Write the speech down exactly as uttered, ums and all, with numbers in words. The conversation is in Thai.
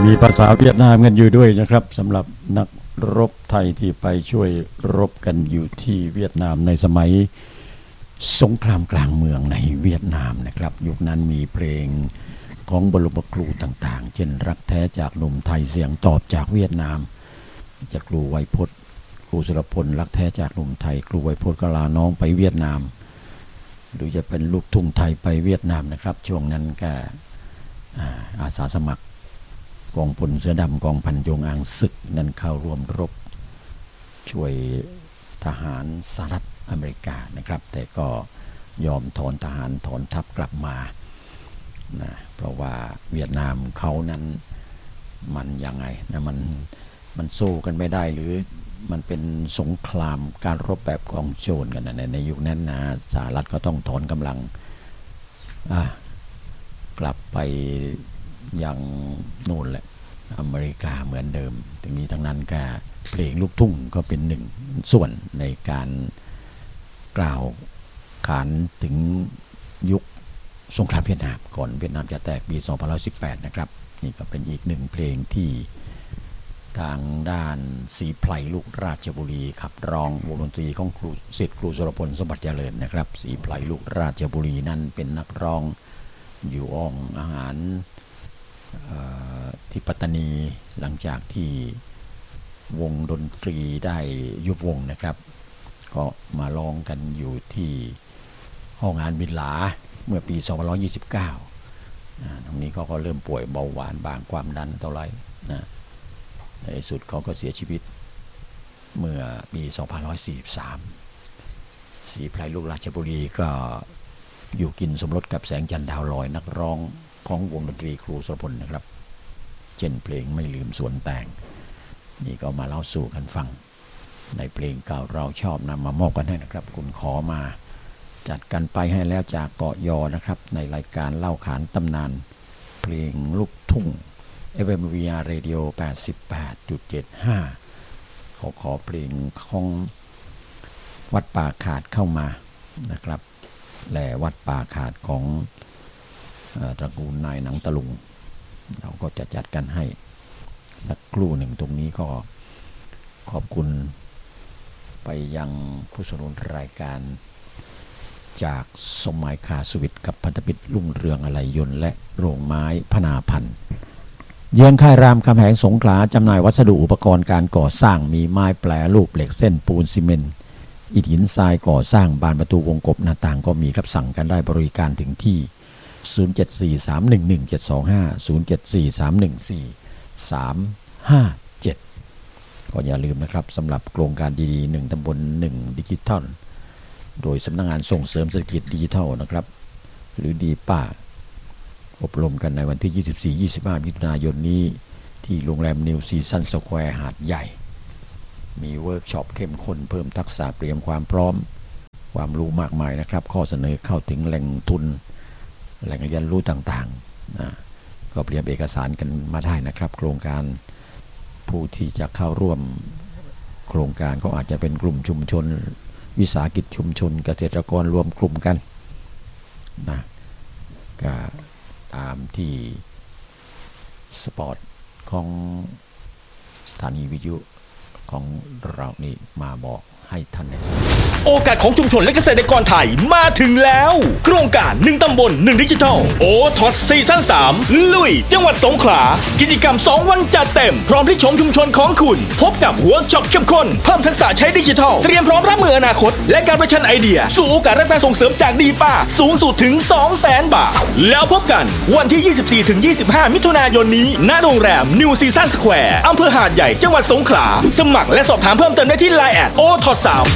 มีภาษาเวียดนามกันอยู่ด้วยนะครับสำหรับนักรบไทยที่ไปช่วยรบกันอยู่ที่เวียดนามในสมัยสงครามกลางเมืองในเวียดนามนะครับยุคนั้นมีเพลงของบรมครูต่างๆเช่นรักแท้จากหนุ่มไทยเสียงตอบจากเวียดนามจากครูไวยพจน์ครูสุรพลรักแท้จากหนุ่มไทยครูไวยพจน์ก็ลาน้องไปเวียดนามหรือจะเป็นลูกทุ่งไทยไปเวียดนามนะครับช่วงนั้นก็อาสาสมัครกองพลเสือดำกองพันยงอางศึกนั้นเข้าร่วมรบช่วยทหารสหรัฐอเมริกานะครับแต่ก็ยอมถอนทหารถอนทัพกลับมานะเพราะว่าเวียดนามเขานั้นมันยังไงนะมันมันสู้กันไม่ได้หรือมันเป็นสงครามการรบแบบกองโจรกันนะในในยุคนั้นนะสหรัฐก็ต้องถอนกำลังกลับไปยังนู่นแหละอเมริกาเหมือนเดิมทั้งนี้ทั้งนั้นก็เพลงลูกทุ่งก็เป็นหนึ่งส่วนในการกล่าวขานถึงยุคสงครามเวียดนามก่อนเวียดนามจะแตกปีสองพันสิบแปดนะครับนี่ก็เป็นอีกหนึ่งเพลงที่ทางด้านศรีไพรลูกราชบุรีขับร้องวงดนตรีของครูศิษย์ครูสุรพลสมบัติเจริญนะครับศรีไพรลูกราชบุรีนั้นเป็นนักร้องอยู่อ่องอาหารที่ปัตตานีหลังจากที่วงดนตรีได้ยุบวงนะครับก็มาร้องกันอยู่ที่ห้องงานบินหลาเมื่อปีสองพันยี่สิบเก้าตรงนี้เขาก็เริ่มป่วยเบาหวานบางความดันเท่าไรนะในสุดเขาก็เสียชีวิตเมื่อปีสองพันสี่สิบสามศรีไพรลูกราชบุรีก็อยู่กินสมรสกับแสงจันทร์ดาวลอยนักร้องของวงดนตรีครูสุรพลนะครับเช่นเพลงไม่ลืมสวนแต่งนี่ก็มาเล่าสู่กันฟังในเพลงเก่าเราชอบนำมามอบกันให้นะครับคุณขอมาจัดกันไปให้แล้วจากเกาะยอนะครับในรายการเล่าขานตำนานเพลงลูกทุ่ง เอฟ เอ็ม วี อาร์ Radio แปดสิบแปดจุดเจ็ดห้า ขอขอเพลงของวัดป่าขาดเข้ามานะครับและวัดป่าขาดของตระกูลนายหนังตะลุงเราก็จะจัดกันให้สักครู่หนึ่งตรงนี้ก็ขอบคุณไปยังผู้สนับสนุนรายการจากสมัยคาสวิตกับพันธมิตรรุ่งเรืองอะไหล่ยนต์และโรงไม้พนาพันธ์เยือนค่ายรามคำแหงสงขลาจำหน่ายวัสดุอุปกรณ์การก่อสร้างมีไม้แปรรูปเหล็กเส้นปูนซีเมนต์อิฐหินทรายก่อสร้างบานประตูวงกบหน้าต่างก็มีครับสั่งกันได้บริการถึงที่ศูนย์ เจ็ด สี่ สาม หนึ่ง หนึ่ง เจ็ด สอง ห้า ศูนย์ เจ็ด สี่ สาม หนึ่ง สี่ สาม ห้า เจ็ดก็อย่าลืมนะครับสำหรับโครงการดีๆหนึ่งตำบลหนึ่งดิจิทัลโดยสำนักงานส่งเสริมเศรษฐกิจดิจิทัลนะครับหรือดีป้าอบรมกันในวันที่ ยี่สิบสี่ ยี่สิบห้า มิถุนายนนี้ที่โรงแรมนิวซีซั่นสแควร์หาดใหญ่มีเวิร์กช็อปเข้มข้นเพิ่มทักษะเตรียมความพร้อมความรู้มากมายนะครับข้อเสนอเข้าถึงแหล่งทุนแหล่งเรียนรู้ต่างๆนะก็เตรียมเอกสารกันมาได้นะครับโครงการผู้ที่จะเข้าร่วมโครงการก็อาจจะเป็นกลุ่มชุมชนวิสาหกิจชุมชนเกษตรกรรวมกลุ่มกันนะก็ตามที่สปอร์ตของสถานีวิทยุของเรานี่มาบอกให้ท่านได้ทราบโอกาสของชุมชนและเกษตรกรไทยมาถึงแล้วโครงการหนึ่งตำบลหนึ่งดิจิทัลโอท็อปซีซั่นสามลุยจังหวัดสงขลากิจกรรมสองวันจัดเต็มพร้อมที่ชมชุมชนของคุณพบกับเวิร์กช็อปเข้มข้นเพิ่มทักษะใช้ดิจิทัลเตรียมพร้อมรับมืออนาคตและการประชันไอเดียสู่โอกาสรับการส่งเสริมจากดีป้าสูงสุดถึง สองแสน บาทแล้วพบกันวันที่ ยี่สิบสี่ถึงยี่สิบห้า มิถุนายนนี้ณโรงแรมนิวซีซั่นสแควร์อำเภอหาดใหญ่จังหวัดสงขลาสมัครและสอบถามเพิ่มเติมได้ที่ ไลน์ แอท โอ ที โอ ที สาม